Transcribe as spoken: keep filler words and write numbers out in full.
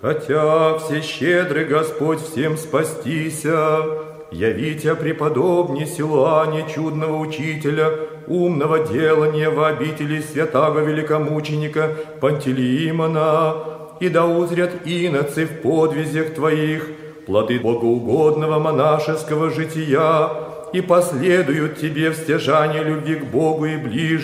Хотя все щедрый Господь всем спастися, явите преподобне Силуане чудного учителя, умного делания в обители святаго великомученика Пантелеимона, и да узрят иноцы в подвизях Твоих плоды богоугодного монашеского жития, и последуют Тебе в стяжании любви к Богу и ближнему,